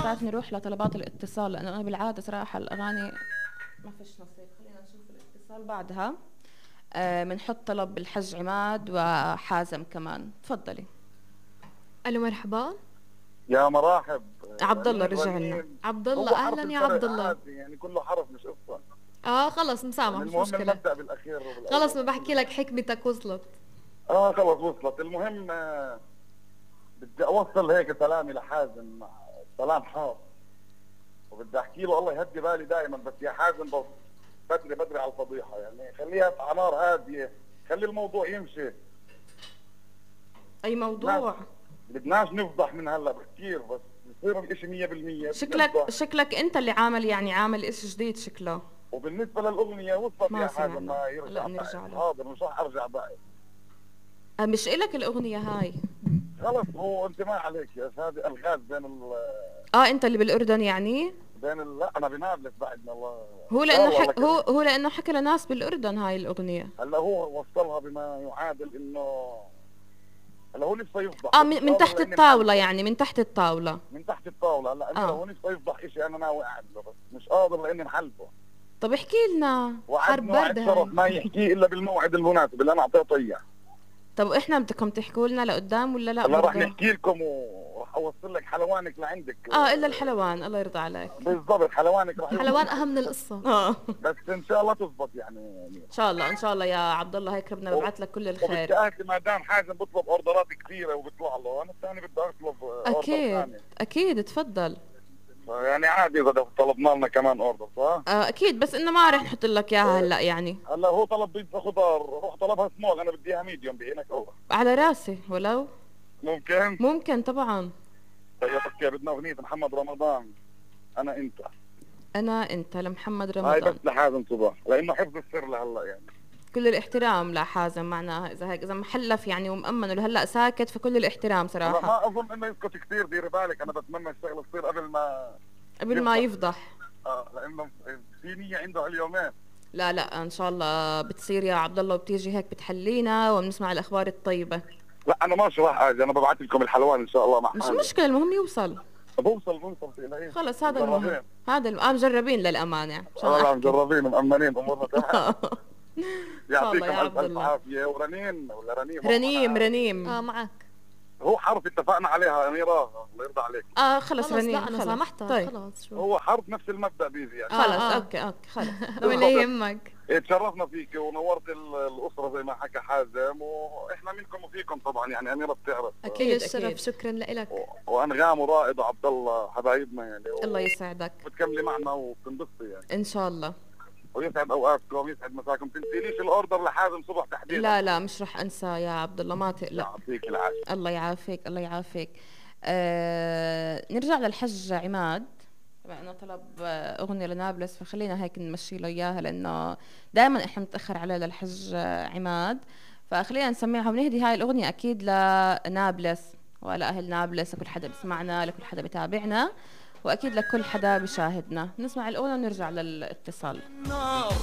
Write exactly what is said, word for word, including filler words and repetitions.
ساعات نروح لطلبات الاتصال، لانه انا بالعاده صراحه الاغاني ما فيش نصيب. خلينا نشوف الاتصال بعدها. بنحط آه طلب بالحج عماد وحازم كمان. تفضلي. الو مرحبا. يا مراحب. عبد الله رنين رجع لنا. رنين. عبد هو الله، حرف اهلا يا الفرق عبد الله. عادي يعني، كله حرف مش قصة. اه خلص مسامح، يعني مش المهم مشكلة. المبدأ بالأخير وبالأول. خلص ما بحكي لك حكمتك وصلت. اه خلص وصلت. المهم آه بدي أوصل هيك سلامي لحازم، سلام حار، وبدي أحكي له الله يهدي بالي دائما، بس يا حازم بس بدري بدري على الفضيحة، يعني خليها في أعمار هادية، خلي الموضوع يمشي. أي موضوع؟ بدناش نفضح من هلا بكثير، بس يصير الاشي مية بالمية. شكلك شكلك انت اللي عامل يعني عامل اشي جديد شكله. وبالنسبة للأغنية وصلت يا حازم، ما يرجع. نرجع له. حاضر مش راح ارجع بقى. مش إلك الأغنية هاي. خلص هو انت ما عليك يا هذه الغاز بين ال اه انت اللي بالأردن يعني؟ بين ال... لا انا بنابلس بعدنا الله. هو لأنه حك... هو هو لأنه حكى لناس بالأردن هاي الأغنية. هلا هو وصلها بما يعادل انه هلا هو نفسه يفضح. اه من, من تحت الطاولة يعني، من تحت الطاولة. من تحت الطاولة. هلا آه. هو نفسه يفضح اشي انا ناوي اعمله، بس مش قادر لاني محلفه. طب احكي لنا. حرب برد هاي. ما يحكي الا بالموعد المناسب اللي انا اعطيته اياه. طب احنا بدكم تحكوا لنا لقدام ولا لا؟ لا راح نحكي لكم وراح اوصل لك حلوانك لعندك. اه الا الحلوان الله يرضى عليك. بالضبط حلوانك راح حلوان اهم من القصه. اه بس ان شاء الله تزبط يعني. ان شاء الله ان شاء الله يا عبد الله، هيك ربنا ببعث لك كل الخير. وبالتاكد ما دام حازم بيطلب اوردرات كثيره وبيطلع له، انا الثاني بدي اطلب اوردر اكيد اكيد تفضل. يعني عادي اذا طلبنا لنا كمان اوردر صح؟ آه اكيد، بس انه ما رح نحط لك اياها هلا يعني. هلا هو طلب بيتزا خضار، روح طلبها سمول، انا بدي اياها ميديوم بعينك اول. على راسي ولو ممكن؟ ممكن طبعا. طيب اوكي، بدنا اغنية محمد رمضان انا انت. انا انت لمحمد رمضان. هاي بس لحازم صباح، لانه حفظ السر لهلا يعني. كل الاحترام لحازم، معناها اذا هيك اذا محلف يعني ومأمن ولهلا ساكت فكل الاحترام صراحة. ما اظن انه يسكت كثير، ديري بالك، انا بتمنى الشغله تصير قبل ما قبل ما يفضح. اه لانه في نية عنده هاليومين. لا لا ان شاء الله بتصير يا عبد الله، وبتيجي هيك بتحلينا وبنسمع الاخبار الطيبة. لا انا ماشي راح اجي، انا ببعث لكم الحلوان ان شاء الله مع مش مشكلة، المهم يوصل. بوصل بوصل في العيد. خلص هذا المهم. هذا الم... مجربين للأمانة. والله مجربين مأمنين امورنا تمام. يعطيكم الف الف عافية. ورنين ولا رنيم؟ رنيم رنيم. اه معك. هو حرف اتفقنا عليها أميرة، الله يرضى عليك. اه خلص, خلص رنيم. لا انا سامحتها. طيب. خلص شو هو حرف نفس المبدأ بيجي يعني. خلص آه. اوكي اوكي خلص. ولا يهمك. تشرفنا فيك ونورت الأسرة زي ما حكى حازم، واحنا منكم وفيكم طبعا يعني. أميرة بتعرف. اكيد الشرف. شكرا لك. وأنغام ورائد وعبد الله حبايبنا يعني. و... الله يسعدك. بتكملي معنا وبتنبسطي يعني. ان شاء الله. ويسعد اوقاتكم، يسعد مساكم. تنسيليش الاوردر لحازم صبح تحديدا. لا لا مش رح انسى يا عبد الله، ما تقلق. يعطيك العافيه. الله يعافيك الله يعافيك. آه نرجع للحج عماد، بما انه طلب اغنيه لنابلس، فخلينا هيك نمشي له اياها، لانه دائما احنا نتاخر عليه للحج عماد، فخلينا نسمعها ونهدي هاي الاغنيه اكيد لنابلس ولاهل نابلس، لكل حدا بيسمعنا، لكل حدا بتابعنا، واكيد لكل حدا بيشاهدنا. نسمع الاغنيه ونرجع للاتصال.